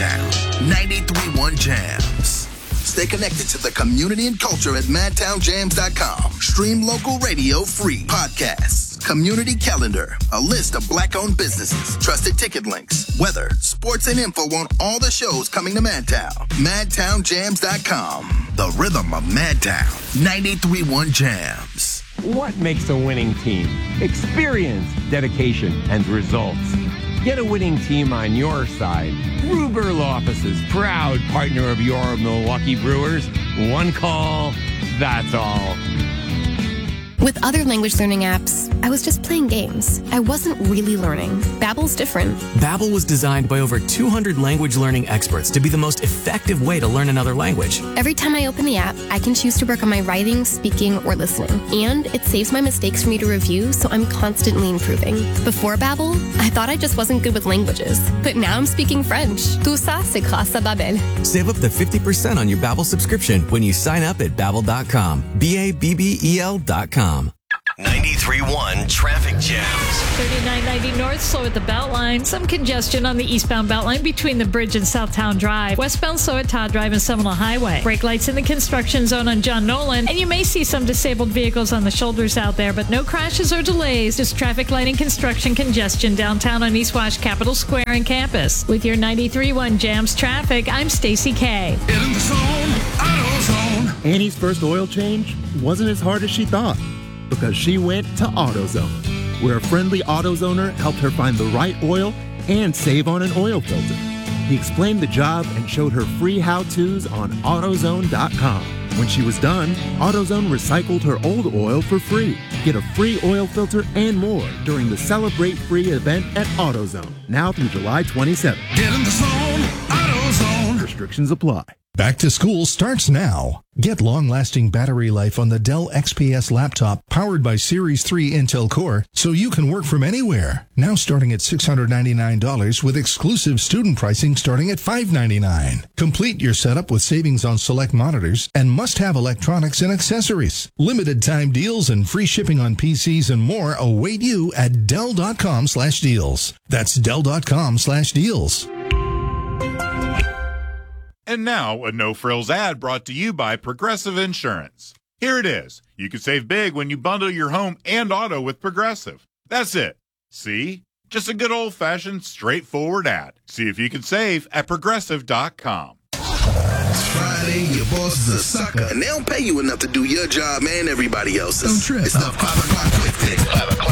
Madtown. 93.1 Jams. Stay connected to the community and culture at madtownjams.com. Stream local radio free. Podcasts, community calendar, a list of black-owned businesses, trusted ticket links, weather, sports, and info on all the shows coming to Madtown. madtownjams.com. The rhythm of Madtown. 93.1 Jams. What makes a winning team? Experience, dedication, and results. Get a winning team on your side. Ruberl Offices, proud partner of your Milwaukee Brewers. One call, that's all. With other language learning apps, I was just playing games. I wasn't really learning. Babbel's different. Babbel was designed by over 200 language learning experts to be the most effective way to learn another language. Every time I open the app, I can choose to work on my writing, speaking, or listening. And it saves my mistakes for me to review, so I'm constantly improving. Before Babbel, I thought I just wasn't good with languages. But now I'm speaking French. Tout ça, c'est grâce à Babbel. Save up to 50% on your Babbel subscription when you sign up at Babbel.com. Babbel.com. 93.1 Traffic Jams. 3990 North, slow at the Beltline. Some congestion on the eastbound Beltline between the bridge and Southtown Drive. Westbound slow at Todd Drive and Seminole Highway. Brake lights in the construction zone on John Nolan. And you may see some disabled vehicles on the shoulders out there, but no crashes or delays. Just traffic light and construction congestion downtown on East Wash, Capitol Square, and campus. With your 93.1 Jams traffic, I'm Stacy K. Get in the zone, AutoZone. Annie's first oil change wasn't as hard as she thought because she went to AutoZone, where a friendly AutoZoner helped her find the right oil and save on an oil filter. He explained the job and showed her free how-tos on AutoZone.com. When she was done, AutoZone recycled her old oil for free. Get a free oil filter and more during the Celebrate Free event at AutoZone, now through July 27th. Get in the zone, AutoZone. Restrictions apply. Back to school starts now. Get long-lasting battery life on the Dell XPS laptop powered by Series 3 Intel Core so you can work from anywhere. Now starting at $699 with exclusive student pricing starting at $599. Complete your setup with savings on select monitors and must-have electronics and accessories. Limited time deals and free shipping on PCs and more await you at Dell.com/deals. That's Dell.com/deals. And now, a no-frills ad brought to you by Progressive Insurance. Here it is. You can save big when you bundle your home and auto with Progressive. That's it. See? Just a good old-fashioned, straightforward ad. See if you can save at Progressive.com. It's Friday, your boss is a sucker, and they don't pay you enough to do your job and everybody else's. Don't trip. It's the 5 o'clock quick fix. 5 o'clock.